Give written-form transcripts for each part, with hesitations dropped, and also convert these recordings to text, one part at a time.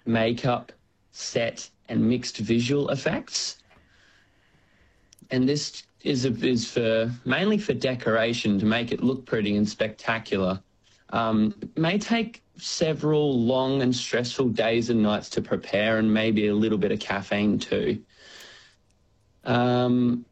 makeup, set, and mixed visual effects. And this is for mainly for decoration to make it look pretty and spectacular. It may take several long and stressful days and nights to prepare, and maybe a little bit of caffeine too. Then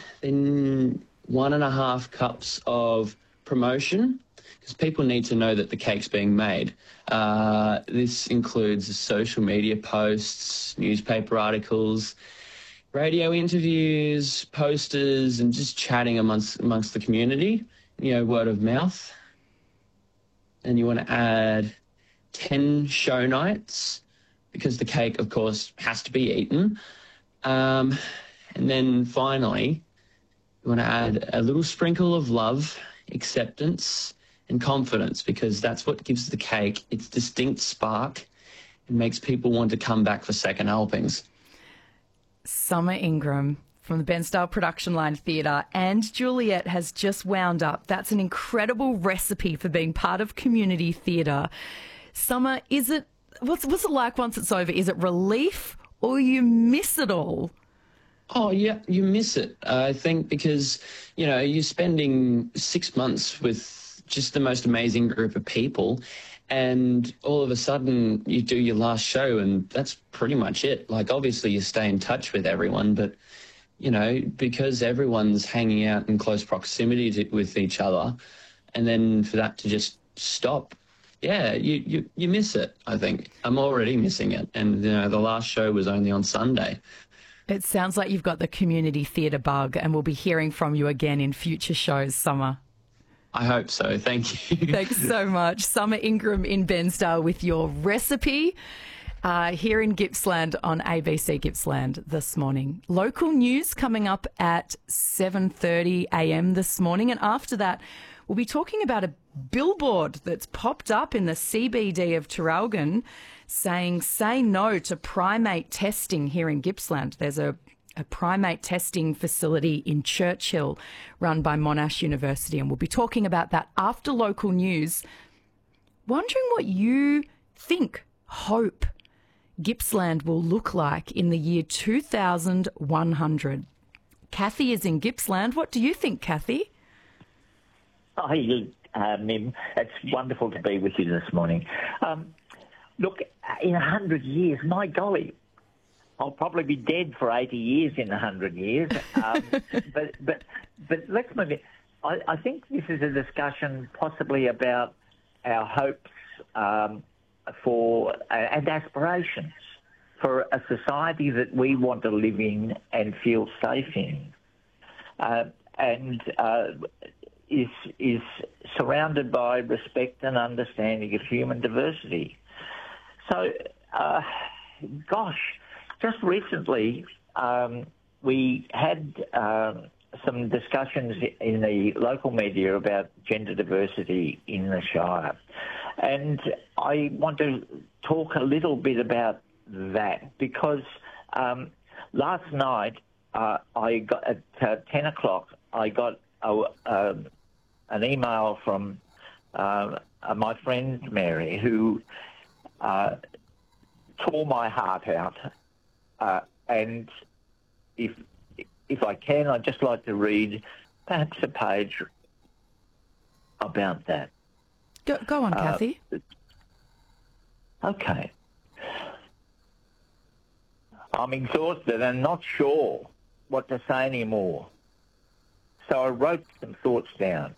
1.5 cups of promotion, because people need to know that the cake's being made. This includes social media posts, newspaper articles, radio interviews, posters, and just chatting amongst the community, word of mouth. And you want to add 10 show nights, because the cake, of course, has to be eaten. And then finally, you want to add a little sprinkle of love, acceptance, and confidence, because that's what gives the cake its distinct spark and makes people want to come back for second helpings. Summer Ingram from the Ben Style Production Line Theatre and Juliet has just wound up. That's an incredible recipe for being part of community theatre. Summer, what's it like once it's over? Is it relief or you miss it all? Oh, yeah, you miss it, I think, because, you're spending 6 months with just the most amazing group of people, and all of a sudden you do your last show and that's pretty much it. Like, obviously you stay in touch with everyone, but, because everyone's hanging out in close proximity with each other, and then for that to just stop, yeah, you miss it, I think. I'm already missing it, and, the last show was only on Sunday. It sounds like you've got the community theatre bug, and we'll be hearing from you again in future shows, Summer. I hope so. Thank you. Thanks so much. Summer Ingram in Ben Style with your recipe here in Gippsland on ABC Gippsland this morning. Local news coming up at 7:30 a.m. this morning. And after that, we'll be talking about a billboard that's popped up in the CBD of Traralgon saying, "Say no to primate testing" here in Gippsland. There's a primate testing facility in Churchill run by Monash University, and we'll be talking about that after local news. Wondering what you think, hope Gippsland will look like in the year 2100. Kathy is in Gippsland. What do you think, Kathy? Hi, Mim. It's wonderful to be with you this morning. Look, in 100 years, my golly, I'll probably be dead for 80 years in 100 years. But let's move in. I think this is a discussion possibly about our hopes for and aspirations for a society that we want to live in and feel safe in, and is surrounded by respect and understanding of human diversity. So, just recently we had some discussions in the local media about gender diversity in the Shire. And I want to talk a little bit about that because last night I got at 10 o'clock, I got an email from my friend Mary, who tore my heart out. And if I can, I'd just like to read perhaps a page about that. Go on, Kathy. Okay. I'm exhausted and not sure what to say anymore. So I wrote some thoughts down.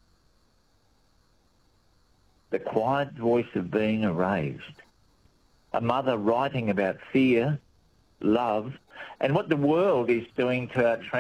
The quiet voice of being erased. A mother writing about fear, love, and what the world is doing to our